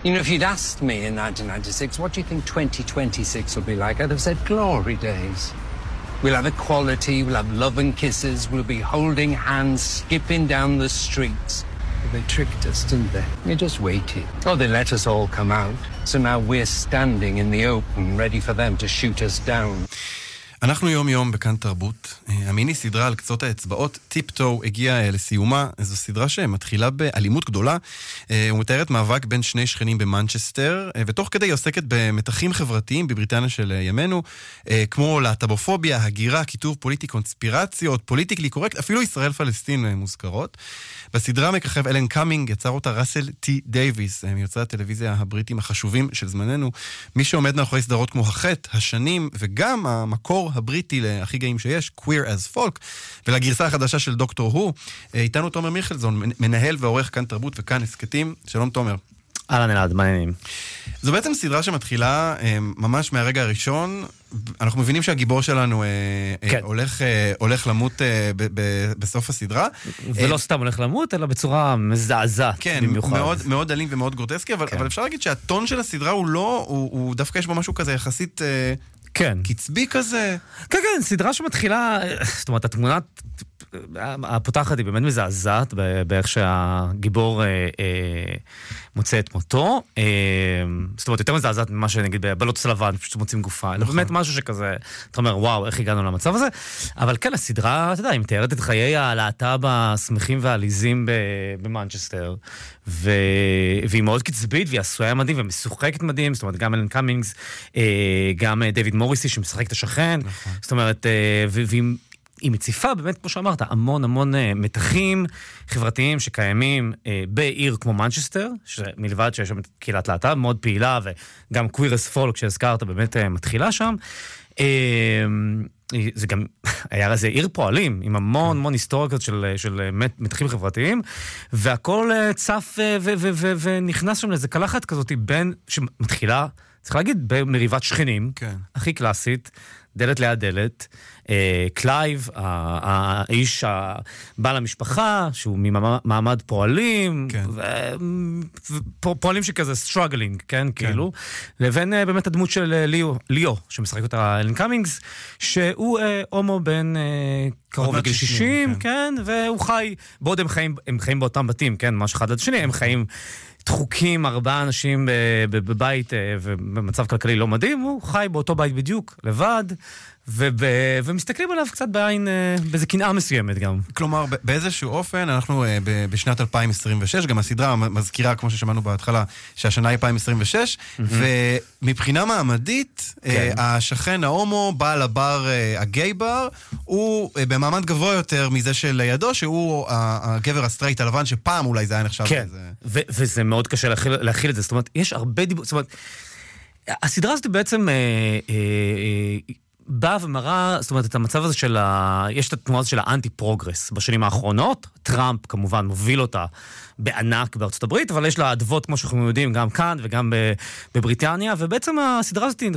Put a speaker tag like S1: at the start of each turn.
S1: You know, if you'd asked me in 1996, what do you think 2026 will be like? I'd have said glory days. We'll have equality, we'll have love and kisses, we'll be holding hands, skipping down the streets. They tricked us, didn't they? We just waited. Oh, they let us all come out. So now we're standing in the open, ready for them to shoot us down.
S2: אנחנו יום יום בכאן תרבות. המיני סדרה על קצות האצבעות, טיפטו, הגיעה לסיומה. זו סדרה שמתחילה באלימות גדולה. ומתארת מאבק בין שני שכנים במנצ'סטר, ותוך כדי היא עוסקת במתחים חברתיים בבריטניה של ימינו, כמו להט"בופוביה, הגירה, כיתוב פוליטי, קונספירציות, פוליטיקלי קורקט, אפילו ישראל פלסטין מוזכרות. בסדרה מככב אלן קאמינג, יצר אותה ראסל טי דייביס, מיוצרי הטלוויזיה הבריטים החשובים של זמננו, מי שעומד מאחורי סדרות כמו החטא, השנים, וגם המקור הבריטי להכי גאים שיש, Queer as Folk, ולגרסה החדשה של דוקטור הו, איתנו תומר מיכלזון, מנהל ועורך כאן תרבות וכאן הסקטים. שלום תומר.
S3: אהלן אלעד, מה העניינים?
S2: זו בעצם סדרה שמתחילה ממש מהרגע הראשון. אנחנו מבינים שהגיבור שלנו הולך למות בסוף הסדרה.
S3: ולא סתם הולך למות, אלא בצורה מזעזעת.
S2: כן, מאוד אלים ומאוד גרוטסקי, אבל אפשר להגיד שהטון של הסדרה הוא דווקא יש בו משהו כזה יחסית קצבי כזה.
S3: כן, סדרה שמתחילה, זאת אומרת, התמונת הפותחת היא באמת מזעזעת באיך שהגיבור מוצא את מותו. זאת אומרת, יותר מזעזעת ממה שנגיד בבלוטס לבן, פשוט מוצאים גופה. אלא באמת משהו שכזה, אתה אומר, וואו, איך הגענו למצב הזה? אבל כן, הסדרה, אתה יודע, היא מתארת את חיי הלהט"ב השמחים והעליזים במנצ'סטר, והיא מאוד קצבית, והיא עשויה מדהים, ומשוחקת מדהים, זאת אומרת, גם אלן קאמינגס, גם דיוויד מוריסי, שמשחק את השכן, זאת אומרת, היא מציפה, באמת, כמו שאמרת, המון מתחים חברתיים שקיימים בעיר כמו מנצ'סטר, שמלבד שיש שם קהילת להט"ב, מאוד פעילה, וגם Queer as Folk שהזכרת, באמת מתחילה שם. זה גם, היה איזה עיר פועלים, עם המון היסטוריות של מתחים חברתיים, והכל צף ונכנס שם לאיזה קלחת כזאת, בין שמתחילה, צריך להגיד, במריבת שכנים, הכי קלאסית, דלת ליד דלת, קלייב, האיש בעל המשפחה, שהוא ממעמד פועלים, פועלים שכזה סטרגלינג, כן, כאילו, לבין באמת הדמות של ליאו, שמשחק אותה אלן קאמינגס, שהוא הומו בין קרוב לגיל 60, כן, והוא חי, בעוד הם חיים באותם בתים, כן, ממש אחד עד שני, הם חיים דחוקים, 4 אנשים בבית ובמצב כלכלי לא מדהים, הוא חי באותו בית בדיוק, לבד, ומסתכלים עליו קצת בעין, באיזה קנאה מסוימת גם.
S2: כלומר, באיזשהו אופן, אנחנו בשנת 2026, גם הסדרה מזכירה, כמו ששמענו בהתחלה, שהשנה היא 2026, ומבחינה מעמדית, השכן ההומו, בעל הבר, הגיי בר, הוא במעמד גבוה יותר מזה של ידו, שהוא הגבר הסטרייט הלבן, שפעם אולי זה היה נחשב.
S3: כן, וזה מאוד קשה להכיל את זה. זאת אומרת, יש הרבה דיבור, זאת אומרת, הסדרה הזאת בעצם באה ומראה, זאת אומרת, את המצב הזה של יש את התנועה הזאת של האנטי-פרוגרס בשנים האחרונות. טראמפ כמובן מוביל אותה בענק בארצות הברית, אבל יש לה אדוות, כמו שאנחנו יודעים, גם כאן וגם בבריטניה, ובעצם הסדרה הזאת